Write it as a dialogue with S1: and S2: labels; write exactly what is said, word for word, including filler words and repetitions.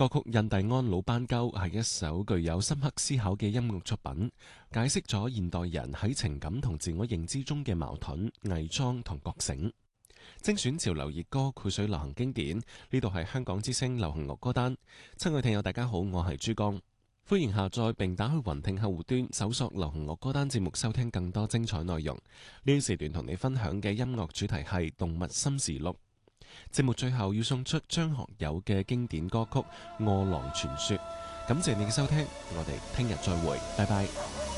S1: 歌曲《印第安老斑鳩》係一首具有深刻思考嘅音樂作品，解釋咗現代人喺情感同自我認知中嘅矛盾、偽裝同覺醒。精選潮流熱歌，繪水流行經典。呢度係香港之聲流行樂歌單。親愛聽友大家好，我係珠江，歡迎下載並打開雲聽客戶端，搜索流行樂歌單節目，收聽更多精彩內容。呢時段同你分享嘅音樂主題係動物心事錄。節目最後要送出張學友嘅經典歌曲《餓狼傳說》，感謝你嘅收聽，我哋聽日再會，拜拜。